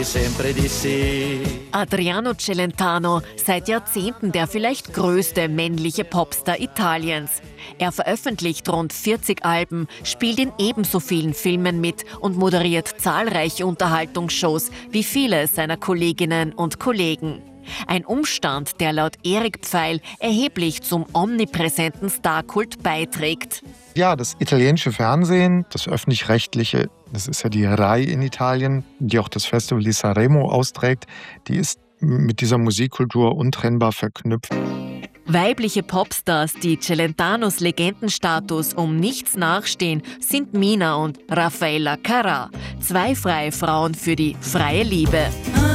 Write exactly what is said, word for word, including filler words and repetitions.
Sempre di sì. Adriano Celentano, seit Jahrzehnten der vielleicht größte männliche Popstar Italiens. Er veröffentlicht rund vierzig Alben, spielt in ebenso vielen Filmen mit und moderiert zahlreiche Unterhaltungsshows wie viele seiner Kolleginnen und Kollegen. Ein Umstand, der laut Erik Pfeil erheblich zum omnipräsenten Starkult beiträgt. Ja, das italienische Fernsehen, das öffentlich-rechtliche, das ist ja die RAI in Italien, die auch das Festival di Sanremo austrägt, die ist mit dieser Musikkultur untrennbar verknüpft. Weibliche Popstars, die Celentanos Legendenstatus um nichts nachstehen, sind Mina und Raffaella Carrà, zwei freie Frauen für die freie Liebe.